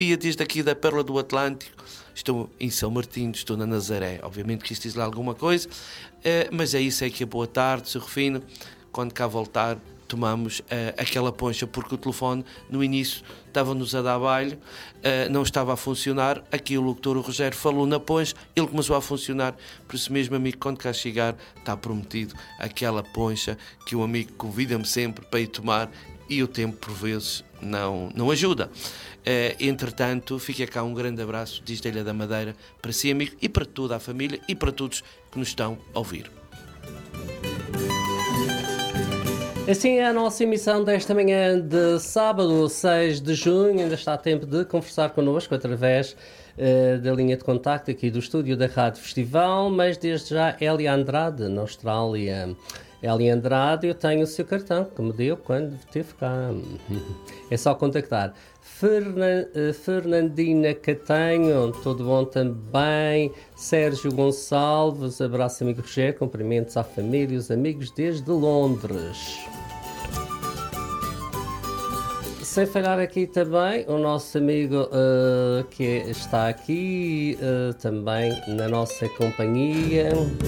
dia desde aqui da Pérola do Atlântico. Estou em São Martinho, estou na Nazaré. Obviamente que isto diz lá alguma coisa, mas é isso, é que boa tarde, Sr. Rufino. Quando cá voltar, tomamos aquela poncha, porque o telefone, no início, estava-nos a dar baile, não estava a funcionar. Aqui o locutor, o Rogério, falou na poncha, ele começou a funcionar. Por isso mesmo, amigo, quando cá chegar, está prometido aquela poncha que o amigo convida-me sempre para ir tomar, e o tempo, por vezes, não ajuda. Entretanto, fica cá um grande abraço desde a Ilha da Madeira para si, amigo, e para toda a família e para todos que nos estão a ouvir. Assim é a nossa emissão desta manhã de sábado, 6 de junho. Ainda está a tempo de conversar connosco através da linha de contacto aqui do estúdio da Rádio Festival, mas desde já Elia Andrade, na Austrália. Elia Andrade, eu tenho o seu cartão que me deu quando esteve cá. É só contactar. Fernandina Catanho, tudo bom também. Sérgio Gonçalves, abraço amigo Rogério, cumprimentos à família e os amigos desde Londres. Sem falhar aqui também o nosso amigo que está aqui também na nossa companhia.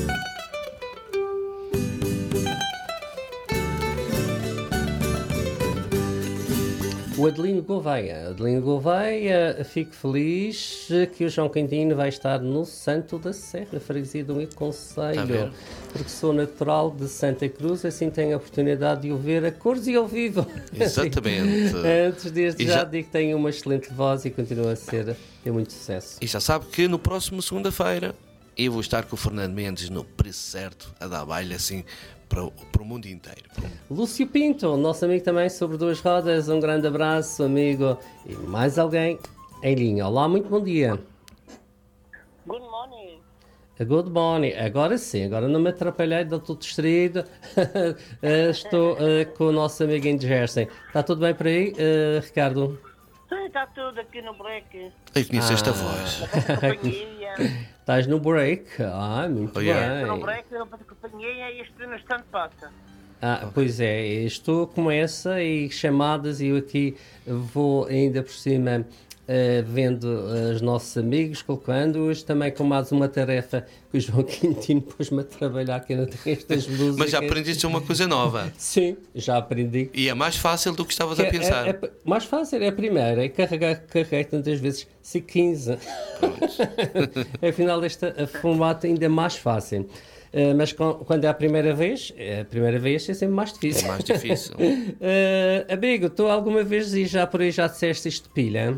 O Adelino Gouveia. Adelino Gouveia, fico feliz que o João Quintino vai estar no Santo da Serra, freguesia do meu concelho, porque sou natural de Santa Cruz, assim tenho a oportunidade de o ver a cores e ao vivo. Exatamente. Antes desde já digo que tenho uma excelente voz e continua a ter muito sucesso. E já sabe que no próximo segunda-feira eu vou estar com o Fernando Mendes no preço certo, a dar baile assim para o mundo inteiro. Lúcio Pinto, nosso amigo também sobre duas rodas, um grande abraço, amigo. E mais alguém em linha. Olá, muito bom dia. Good morning. Good morning. Agora sim, agora não me atrapalhei, estou distraído. Estou com o nosso amigo em Jersey. Está tudo bem por aí, Ricardo? Está tudo aqui no break. Eu conheço esta voz. Estás no break? Muito bem. Estou no break, eu faço companhia e este no instante passa. Pois é, estou com essa e chamadas e eu aqui vou ainda por cima vendo os nossos amigos, colocando hoje também com mais uma tarefa que o João Quintino pôs-me a trabalhar, que eu não tenho estas músicas. Mas já aprendiste uma coisa nova. Sim, já aprendi. E é mais fácil do que estavas a pensar. É mais fácil, é a primeira, é carreguei tantas vezes, se 15. Afinal, este formato ainda é mais fácil. Mas quando é a primeira vez é sempre mais difícil. É mais difícil. Amigo, tu alguma vez e já por aí já disseste isto de pilha?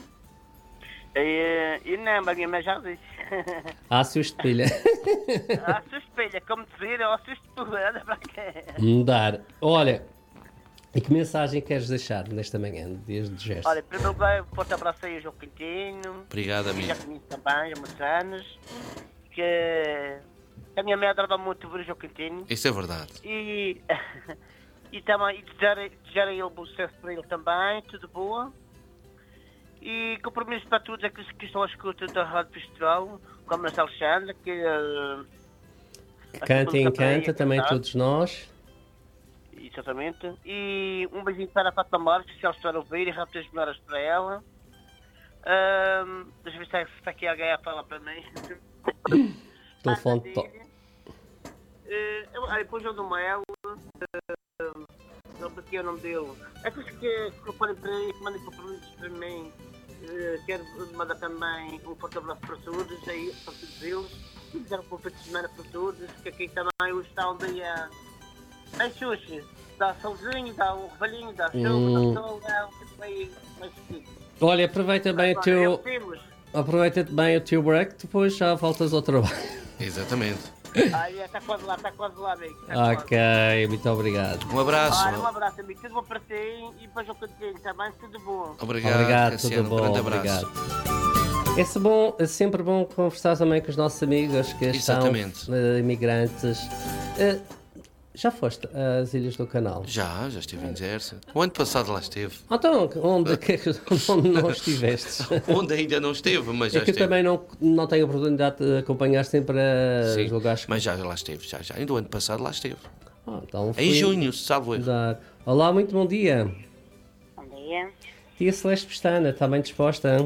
Eu não, mas minha mãe já disse. Susto de pilha. Susto de pilha, como te vira, susto de pobreza, para quê? Mudar. Olha, e que mensagem queres deixar nesta manhã, desde o gesto? Olha, primeiro lugar, um forte abraço aí ao João Quintino. Obrigado, amigo. Já conheço também há muitos anos. Que a minha mãe adorava muito ver o João Quintino. Isso é verdade. E também desejar a ele bom sucesso para ele também, tudo boa. E compromisso para todos aqueles que estão à escuta da Rádio Festival, como a Alexandra, que canta e encanta também todos nós. Exatamente. E um beijinho para a Fátima Marques, se ela estiver a ouvir, e rápidas melhoras para ela. Deixa eu ver se está aqui alguém a falar para mim. Telefone top. Depois eu dou-me a ela. Não sei o nome dele. Aqueles que podem para aí, que mandem compromissos para mim. Quero mandar também um forte abraço para todos, aí, para todos eles. E dar um bom fim de semana para todos, que aqui também hoje está um dia. Tem sushi, dá solzinho, dá um revalhinho, dá chuva, dá sol, dá um tipo aí mais feliz. Olha, aproveita bem o teu break, depois já voltas ao trabalho. Exatamente. Está quase lá, amigo. Ok, muito obrigado. Um abraço. Um abraço, amigo. Tudo bom para ti e depois eu contigo também, tudo bom. Obrigado, tudo bom. Um grande abraço. Obrigado. É sempre bom conversar também com os nossos amigos que Exatamente. Estão imigrantes. Já foste às Ilhas do Canal? Já estive em Jersey. O ano passado lá esteve. Então, onde não estiveste? Onde ainda não esteve, mas já esteve. É que eu também não tenho a oportunidade de acompanhar sempre os lugares. Mas já lá esteve, já. Ainda o ano passado lá esteve. Então em junho, salvo erro. Olá, muito bom dia. Bom dia. Tia Celeste Pestana, está bem disposta?